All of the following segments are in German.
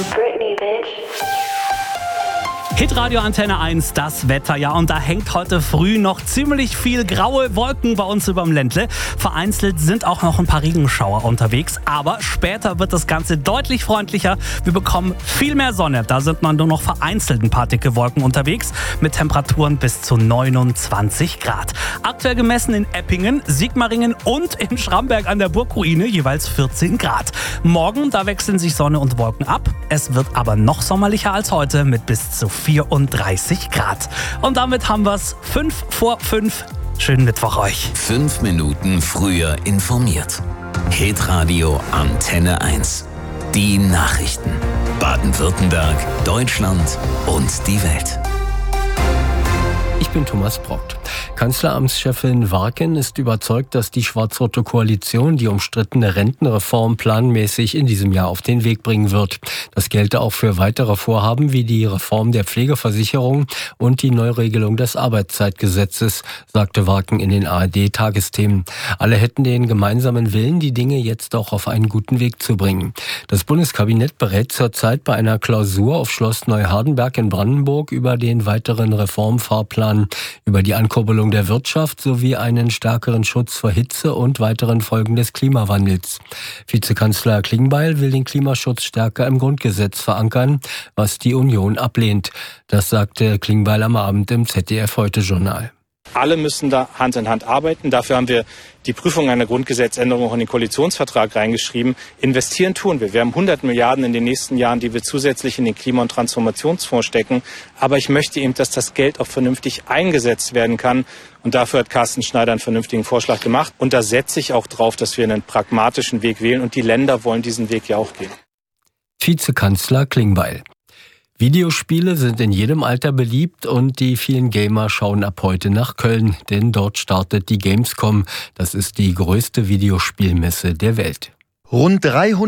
Britney, bitch. Hitradio Antenne 1, das Wetter, ja, und da hängt heute früh noch ziemlich viel graue Wolken bei uns überm Ländle. Vereinzelt sind auch noch ein paar Regenschauer unterwegs, aber später wird das Ganze deutlich freundlicher. Wir bekommen viel mehr Sonne, da sind nur noch vereinzelt ein paar dicke Wolken unterwegs mit Temperaturen bis zu 29 Grad. Aktuell gemessen in Eppingen, Sigmaringen und in Schramberg an der Burgruine jeweils 14 Grad. Morgen, da wechseln sich Sonne und Wolken ab. Es wird aber noch sommerlicher als heute mit bis zu 34 Grad. Und damit haben wir es 5 vor 5. Schönen Mittwoch euch. 5 Minuten früher informiert. Hitradio Antenne 1. Die Nachrichten. Baden-Württemberg, Deutschland und die Welt. Ich bin Thomas Brockt. Kanzleramtschefin Warken ist überzeugt, dass die schwarz-rote Koalition die umstrittene Rentenreform planmäßig in diesem Jahr auf den Weg bringen wird. Das gelte auch für weitere Vorhaben wie die Reform der Pflegeversicherung und die Neuregelung des Arbeitszeitgesetzes, sagte Warken in den ARD-Tagesthemen. Alle hätten den gemeinsamen Willen, die Dinge jetzt auch auf einen guten Weg zu bringen. Das Bundeskabinett berät zurzeit bei einer Klausur auf Schloss Neuhardenberg in Brandenburg über den weiteren Reformfahrplan, über die Ankurbelung der Wirtschaft sowie einen stärkeren Schutz vor Hitze und weiteren Folgen des Klimawandels. Vizekanzler Klingbeil will den Klimaschutz stärker im Grundgesetz verankern, was die Union ablehnt. Das sagte Klingbeil am Abend im ZDF-Heute-Journal. Alle müssen da Hand in Hand arbeiten. Dafür haben wir die Prüfung einer Grundgesetzänderung auch in den Koalitionsvertrag reingeschrieben. Investieren tun wir. Wir haben 100 Milliarden in den nächsten Jahren, die wir zusätzlich in den Klima- und Transformationsfonds stecken. Aber ich möchte eben, dass das Geld auch vernünftig eingesetzt werden kann. Und dafür hat Carsten Schneider einen vernünftigen Vorschlag gemacht. Und da setze ich auch drauf, dass wir einen pragmatischen Weg wählen. Und die Länder wollen diesen Weg ja auch gehen. Vizekanzler Klingbeil. Videospiele sind in jedem Alter beliebt und die vielen Gamer schauen ab heute nach Köln, denn dort startet die Gamescom. Das ist die größte Videospielmesse der Welt. Rund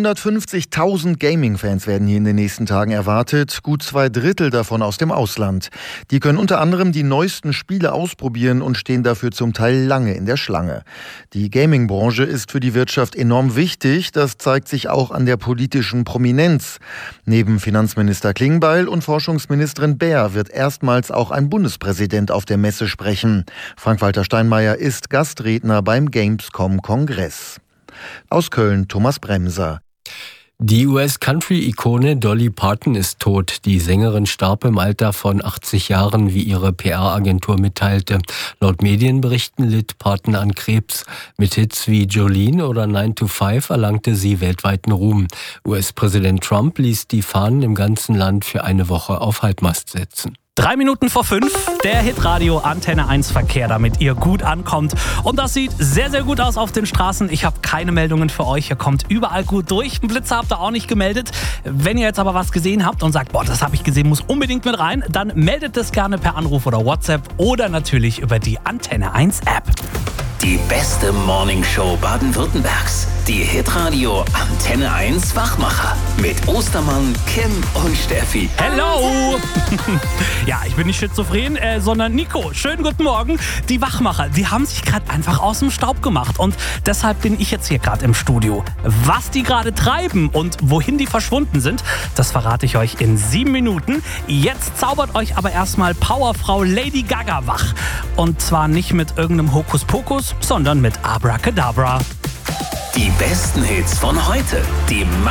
350.000 Gaming-Fans werden hier in den nächsten Tagen erwartet, gut 2/3 davon aus dem Ausland. Die können unter anderem die neuesten Spiele ausprobieren und stehen dafür zum Teil lange in der Schlange. Die Gaming-Branche ist für die Wirtschaft enorm wichtig, das zeigt sich auch an der politischen Prominenz. Neben Finanzminister Klingbeil und Forschungsministerin Baer wird erstmals auch ein Bundespräsident auf der Messe sprechen. Frank-Walter Steinmeier ist Gastredner beim Gamescom-Kongress. Aus Köln Thomas Bremser. Die US-Country-Ikone Dolly Parton ist tot. Die Sängerin starb im Alter von 80 Jahren, wie ihre PR-Agentur mitteilte. Laut Medienberichten litt Parton an Krebs. Mit Hits wie Jolene oder 9 to 5 erlangte sie weltweiten Ruhm. US-Präsident Trump ließ die Fahnen im ganzen Land für eine Woche auf Halbmast setzen. 3 Minuten vor 5, der Hitradio Antenne 1 Verkehr, damit ihr gut ankommt. Und das sieht sehr, sehr gut aus auf den Straßen. Ich habe keine Meldungen für euch. Ihr kommt überall gut durch. Einen Blitzer habt ihr auch nicht gemeldet. Wenn ihr jetzt aber was gesehen habt und sagt, boah, das habe ich gesehen, muss unbedingt mit rein, dann meldet es gerne per Anruf oder WhatsApp oder natürlich über die Antenne 1 App. Die beste Morningshow Baden-Württembergs. Die Hitradio Antenne 1 Wachmacher. Mit Ostermann, Kim und Steffi. Hello! Ja, ich bin nicht schizophren, sondern Nico. Schönen guten Morgen. Die Wachmacher, die haben sich gerade einfach aus dem Staub gemacht. Und deshalb bin ich jetzt hier gerade im Studio. Was die gerade treiben und wohin die verschwunden sind, das verrate ich euch in 7 Minuten. Jetzt zaubert euch aber erstmal Powerfrau Lady Gaga wach. Und zwar nicht mit irgendeinem Hokuspokus, sondern mit Abracadabra. Die besten Hits von heute. Die